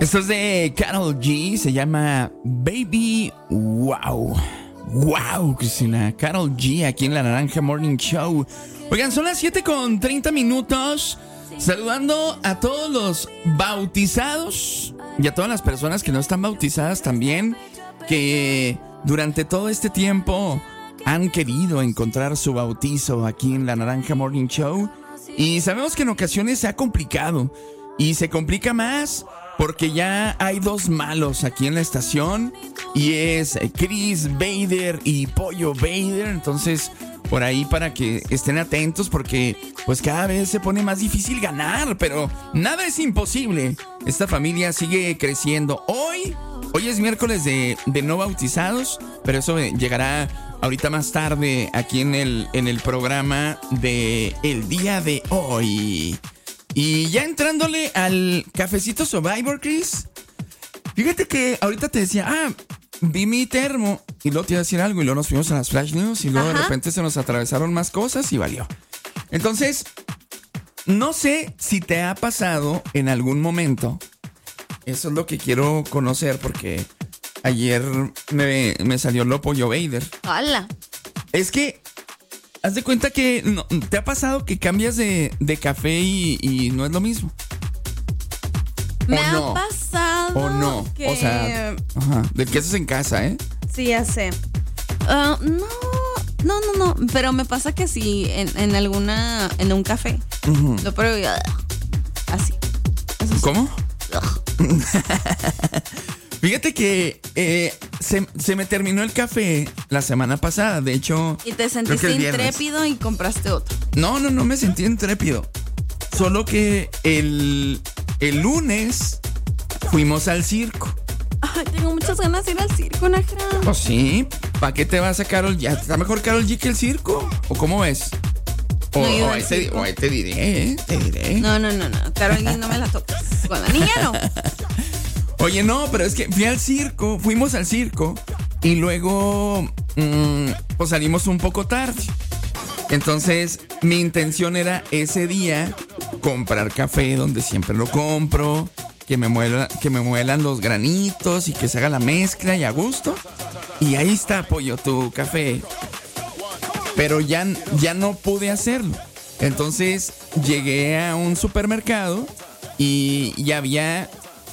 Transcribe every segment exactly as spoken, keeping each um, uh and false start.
Esto es de Karol G, se llama Baby Wow. Wow, Cristina. Karol G aquí en La Naranja Morning Show. Oigan, son las siete con treinta minutos. Saludando a todos los bautizados y a todas las personas que no están bautizadas también, que durante todo este tiempo han querido encontrar su bautizo aquí en La Naranja Morning Show. Y sabemos que en ocasiones se ha complicado. Y se complica más porque ya hay dos malos aquí en la estación. Y es Chris Bader y Pollo Bader. Entonces, por ahí para que estén atentos, porque pues cada vez se pone más difícil ganar. Pero nada es imposible. Esta familia sigue creciendo. Hoy, hoy es miércoles de, de no bautizados, pero eso llegará ahorita más tarde aquí en el, en el programa de el día de hoy. Y ya entrándole al cafecito Survivor, Chris. Fíjate que ahorita te decía, ah, vi mi termo y luego te iba a decir algo y luego nos fuimos a las Flash News y luego Ajá. de repente se nos atravesaron más cosas y valió. Entonces, no sé si te ha pasado en algún momento. Eso es lo que quiero conocer porque ayer me, me salió lo Pollo Bader. ¡Hala! Es que haz de cuenta que no, ¿te ha pasado que cambias de, de café y, y no es lo mismo? Me ¿O ha no? pasado ¿O no? que... O sea, ajá, del que haces en casa, ¿eh? Sí, ya sé. Uh, no, no, no, no. Pero me pasa que sí, en, en alguna, en un café. Uh-huh. Lo pruebo y así. Eso sí. ¿Cómo? Fíjate que eh, se, se me terminó el café la semana pasada. De hecho, y te sentiste intrépido y compraste otro. No, no, no me sentí intrépido. Solo que el, el lunes fuimos al circo. Ay, tengo muchas ganas de ir al circo, Najra. Pues sí, ¿para qué te vas a Karol G? ¿Está mejor Karol G que el circo? ¿O cómo ves? O, no o, ahí te, o ahí te diré, ¿eh? Te diré. No, no, no, no. Karol G no me la toques. Con la niña no. Oye, no, pero es que fui al circo, fuimos al circo y luego mmm, pues salimos un poco tarde. Entonces, mi intención era ese día comprar café donde siempre lo compro, que me muela, que me muelan los granitos y que se haga la mezcla y a gusto. Y ahí está, Pollo, tu café. Pero ya, ya no pude hacerlo. Entonces, llegué a un supermercado y ya había...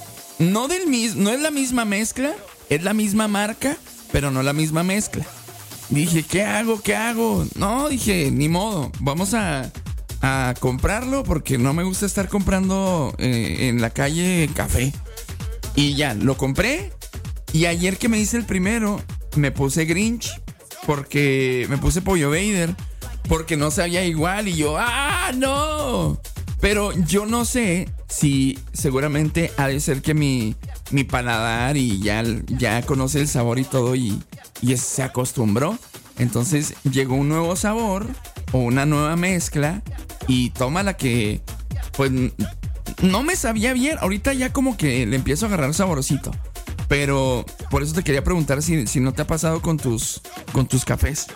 No del mismo, no es la misma mezcla, es la misma marca, pero no la misma mezcla. Dije, ¿qué hago? ¿Qué hago? No, dije, ni modo, vamos a, a comprarlo porque no me gusta estar comprando eh, en la calle café. Y ya, lo compré. Y ayer que me hice el primero, me puse Grinch porque me puse Pollo Bader porque no sabía igual y yo, ¡ah, no! Pero yo no sé si seguramente ha de ser que mi, mi paladar y ya, ya conoce el sabor y todo y, y se acostumbró. Entonces llegó un nuevo sabor o una nueva mezcla y toma la que pues no me sabía bien. Ahorita ya como que le empiezo a agarrar saborcito. Pero por eso te quería preguntar si, si no te ha pasado con tus, con tus cafés.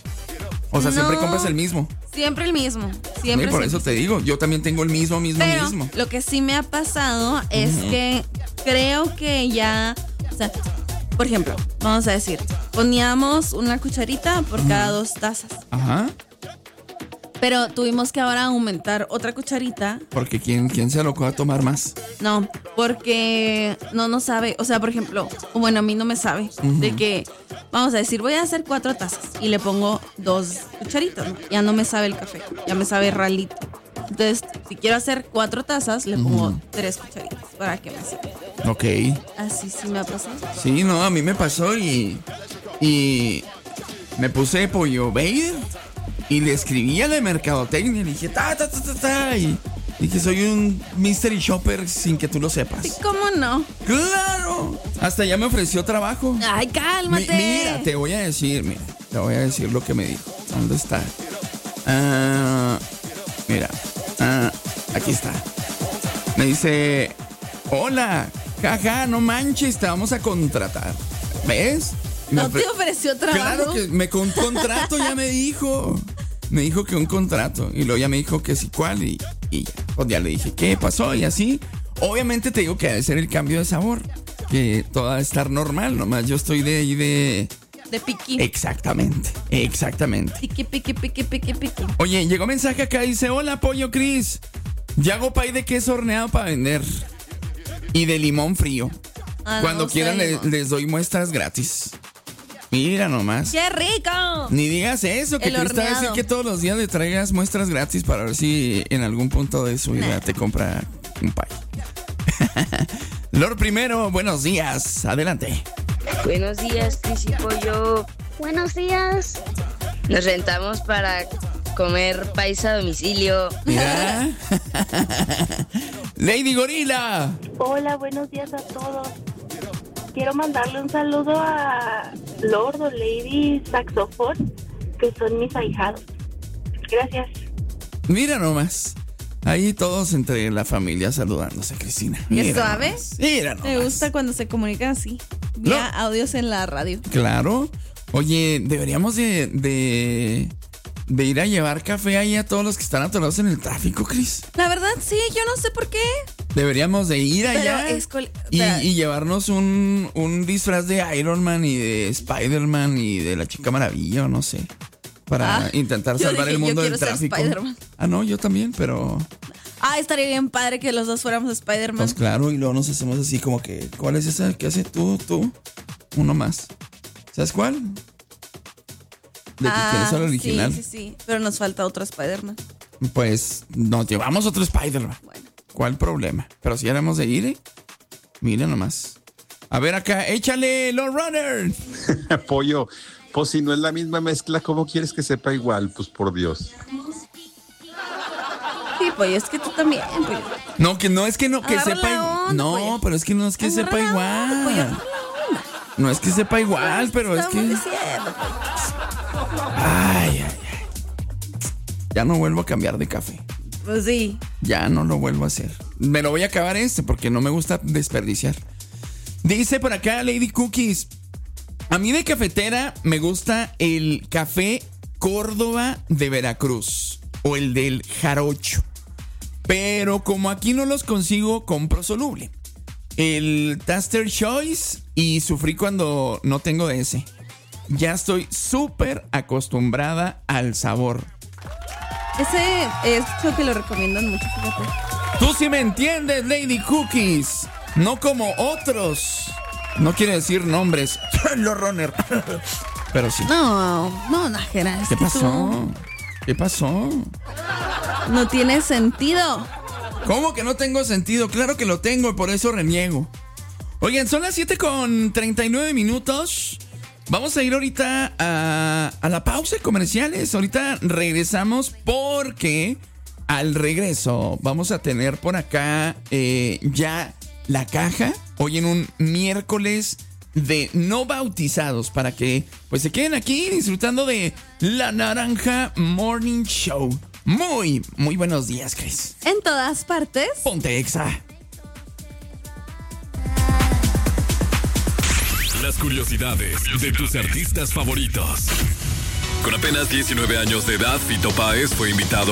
O sea, no, siempre compras el mismo. Siempre el mismo. Siempre. Sí, por eso te digo, yo también tengo el mismo, mismo, Pero mismo. Lo que sí me ha pasado es uh-huh. que creo que ya, o sea, por ejemplo, vamos a decir, poníamos una cucharita por uh-huh. cada dos tazas. Ajá. Pero tuvimos que ahora aumentar otra cucharita. Porque ¿quién, quién se alocó a tomar más? No, porque no nos sabe. O sea, por ejemplo, bueno, a mí no me sabe. Uh-huh. De que, vamos a decir, voy a hacer cuatro tazas y le pongo dos cucharitas, ¿no? Ya no me sabe el café, ya me sabe ralito. Entonces, si quiero hacer cuatro tazas, le pongo uh-huh. tres cucharitas para que me sepa. Ok. Así sí me ha pasado. Sí, no, a mí me pasó y... Y... Me puse Pollo Bader. Y le escribí a la mercadotecnia y le dije, ta, ta, ta, ta, ta. Y dije, soy un mystery shopper sin que tú lo sepas. Sí, ¿cómo no? ¡Claro! Hasta ya me ofreció trabajo. ¡Ay, cálmate! Mi, mira, te voy a decir, mira, te voy a decir lo que me dijo. ¿Dónde está? Ah, mira, ah, aquí está. Me dice, hola, jaja, no manches, te vamos a contratar. ¿Ves? ¿No te ofreció trabajo? Claro que me con contrato, ya me dijo. Me dijo que un contrato. Y luego ya me dijo que sí, cuál. Y, y ya, pues ya le dije, ¿qué pasó? Y así. Obviamente te digo que debe ser el cambio de sabor. Que todo va a estar normal, nomás yo estoy de ahí de... De piqui. Exactamente, exactamente. Piqui, piqui, piqui, piqui, piqui. Oye, llegó mensaje acá, dice, hola, Pollo Cris. Ya hago pay de queso horneado para vender. Y de limón frío. Ah, Cuando no, quieran sé, le- no. les doy muestras gratis. Mira nomás. ¡Qué rico! Ni digas eso, que El Cris te va a decir horneado. que todos los días le traigas muestras gratis para ver si en algún punto de su vida Nah. te compra un pay. Lord primero, buenos días. Adelante. Buenos días, Cris y Pollo. Buenos días. Nos rentamos para comer paisa a domicilio. Mira. Lady Gorila. Hola, buenos días a todos. Quiero mandarle un saludo a Lord o Lady Saxofón, que son mis ahijados. Gracias. Mira nomás. Ahí todos entre la familia saludándose, Cristina. ¿Qué Mira suave? nomás. Mira nomás. Me gusta cuando se comunican así. Vía audios en la radio. Claro. Oye, deberíamos de, de, de ir a llevar café ahí a todos los que están atorados en el tráfico, Cris. La verdad, sí, yo no sé por qué. Deberíamos de ir Pero allá es col- y, espera. y llevarnos un, un disfraz de Iron Man y de Spider-Man y de la Chica Maravilla, o no sé. Para Ah, intentar yo salvar dije, el mundo yo del quiero ser tráfico. Spider-Man. Ah, no, yo también, pero... Ah, estaría bien padre que los dos fuéramos Spider-Man. Pues claro, y luego nos hacemos así como que, ¿cuál es esa que hace tú, tú? Uno más. ¿Sabes cuál? De que Ah, quieres el original. Sí, sí, sí. Pero nos falta otro Spider-Man. Pues nos llevamos otro Spider-Man. Bueno. ¿Cuál problema? Pero si éramos de ir, ¿eh? Mira nomás. A ver acá, échale los runners. Pollo, pues si no es la misma mezcla, ¿cómo quieres que sepa igual? Pues por Dios. Sí, pues es que tú también, pues. No, que no es que no, que Agarra sepa la igual. onda, No, pollo. pero es que no es que Agarra sepa la onda, pollo, igual. agarra la onda. No es que sepa igual, pero es Estamos que. diciendo, pues. Ay, ay, ay. Ya no vuelvo a cambiar de café. Pues sí. Ya no lo vuelvo a hacer. Me lo voy a acabar este porque no me gusta desperdiciar. Dice por acá Lady Cookies. A mí de cafetera me gusta el café Córdoba de Veracruz o el del Jarocho. Pero como aquí no los consigo, compro soluble. El Taster Choice y sufrí cuando no tengo de ese. Ya estoy súper acostumbrada al sabor. Ese es lo que lo recomiendan mucho, fíjate. Tú sí me entiendes, Lady Cookies. No como otros. No quiere decir nombres. Los runner. Pero sí. No, no, Nájera. es ¿Qué que pasó? tú- ¿Qué pasó? No tiene sentido. ¿Cómo que no tengo sentido? Claro que lo tengo y por eso reniego. Oigan, son las siete con treinta y nueve minutos. Vamos a ir ahorita a, a la pausa de comerciales. Ahorita regresamos porque al regreso vamos a tener por acá eh, ya la caja. Hoy en un miércoles de no bautizados para que pues se queden aquí disfrutando de La Naranja Morning Show. Muy, muy buenos días, Chris. En todas partes. Ponte Exa. Las curiosidades de tus artistas favoritos. Con apenas diecinueve años de edad, Fito Páez fue invitado